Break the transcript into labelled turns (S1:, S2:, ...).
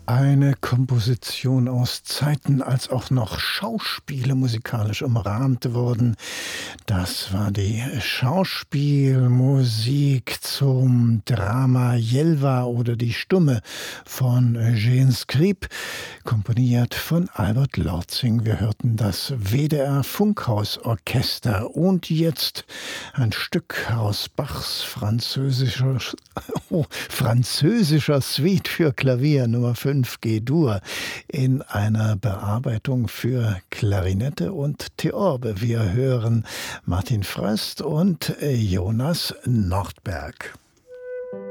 S1: Eine Komposition aus Zeiten, als auch noch Schauspiele musikalisch umrahmt wurden. Das war die Schauspielmusik zum Drama Jelva oder Die Stumme von Eugène Scribe, komponiert von Albert Lortzing. Wir hörten das WDR Funkhausorchester und jetzt ein Stück aus Bachs französischer Suite für Klavier Nummer 5 G-Dur in einer Bearbeitung für Klarinette und Theorbe. Wir hören Martin Fröst und Jonas Nordberg.